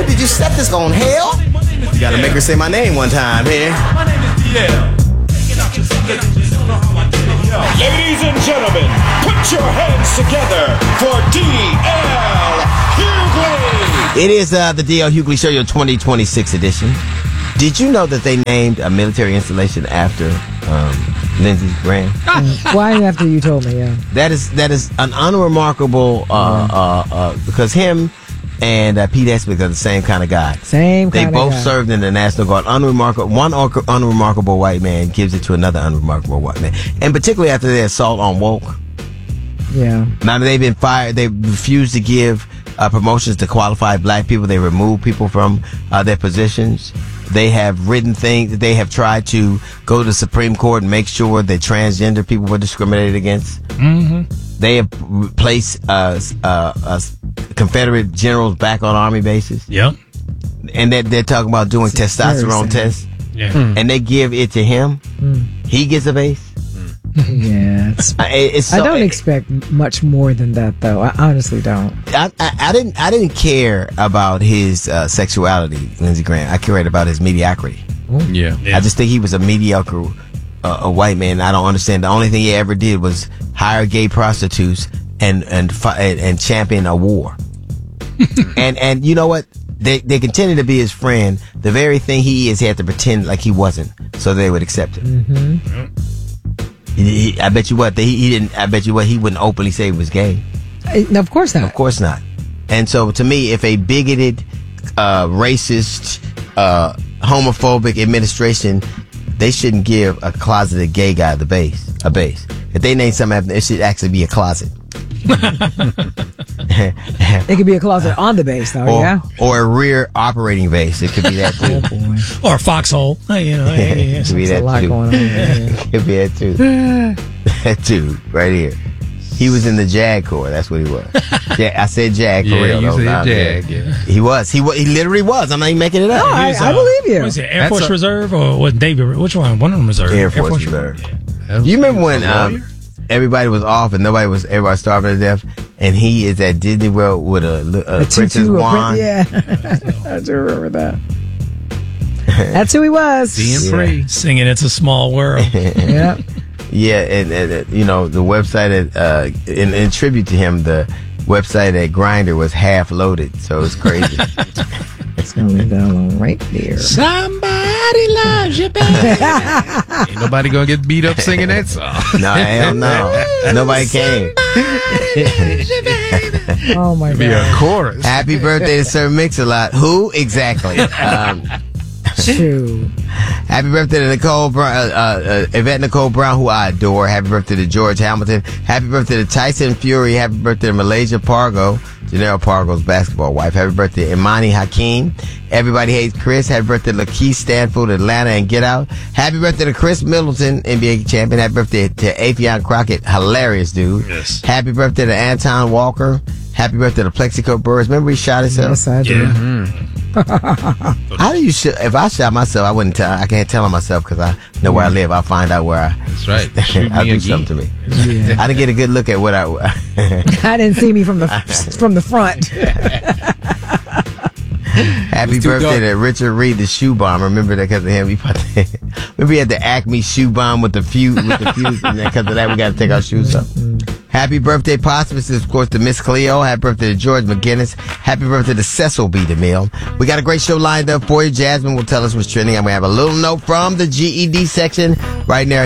Where did you set this on, hell? You gotta make her say my name one time here. My name is DL. Ladies and gentlemen, put your hands together for D.L. Hughley. It is the D.L. Hughley Show, your 2026 edition. Did you know that they named a military installation after Lindsey Graham? Why after you told me, yeah. That is an unremarkable, because him and Pete Esbick are the same kind of guy. They both served in the National Guard. One unremarkable white man gives it to another unremarkable white man. And particularly after their assault on Woke. Yeah. Now they've been fired. They refused to give promotions to qualified black people. They removed people from their positions. They have written things. They have tried to go to the Supreme Court and make sure that transgender people were discriminated against. Mm-hmm. They have placed Confederate generals back on Army bases. Yep. And they're talking about doing testosterone tests. Yeah. And they give it to him. He gets a base. Yeah. I don't expect much more than that, though. I honestly don't. I didn't care about his sexuality, Lindsey Graham. I cared about his mediocrity. Yeah. I just think he was a mediocre a white man. I don't understand. The only thing he ever did was hire gay prostitutes and champion a war. and you know what? They continue to be his friend. The very thing he is, he had to pretend like he wasn't, so they would accept him. Mm-hmm. I bet you what he didn't. I bet you what he wouldn't openly say he was gay. Of course not. Of course not. And so, to me, if a bigoted, racist, homophobic administration, they shouldn't give a closeted gay guy a base. If they name something, it should actually be a closet. It could be a closet on the base, though. Yeah. Or a rear operating base. It could be that too. Oh, boy. Or a foxhole. It could be that a lot too. going on here. It could be that too. That dude right here. He was in the JAG Corps. That's what he was. I said JAG for real. You said JAG. Yeah. He was. He literally was. I'm not even making it up. No, I believe you. What is it, Air Force Reserve or what? Navy? Which one? One of them Reserve. Air Force Reserve. Yeah. You remember when everybody was off and everybody starving to death, and he is at Disney World with a princess wand? Yeah, I do remember that. That's who he was. Singing "It's a Small World." Yeah. Yeah, and you know, the website in tribute to him, the website at Grindr was half loaded, so it's crazy. It's gonna leave that alone right there. Somebody loves you, baby. Ain't nobody gonna get beat up singing that song. No, hell no. Nobody came. Oh my God. Be a chorus. Happy birthday to Sir Mix-a-Lot. Who exactly? True. Happy birthday to Nicole Brown, Yvette Nicole Brown, who I adore. Happy birthday to George Hamilton. Happy birthday to Tyson Fury. Happy birthday to Malaysia Pargo, Janelle Pargo's basketball wife. Happy birthday to Imani Hakeem. Everybody Hates Chris. Happy birthday to Lakeith Stanfield, Atlanta, and Get Out. Happy birthday to Chris Middleton, NBA champion. Happy birthday to Afion Crockett, hilarious dude. Yes. Happy birthday to Anton Walker. Happy birthday to Plexico Burris. Remember he shot himself? Yes, I do. Yeah. How do you if I shot myself, I wouldn't tell. I can't tell on myself because I know where I live. I'll find out where That's right. Shoot I'll me do again. something to me. Yeah. I didn't get a good look at what I. I didn't see me from the front. Happy birthday to Richard Reed, the shoe bomb. Remember that because of him. Remember he had the Acme shoe bomb with the fuse, and because of that we got to take our shoes off. Happy birthday, posthumously, of course, to Miss Cleo. Happy birthday to George McGinnis. Happy birthday to Cecil B. DeMille. We got a great show lined up for you. Jasmine will tell us what's trending. I'm going to have a little note from the GED section right now.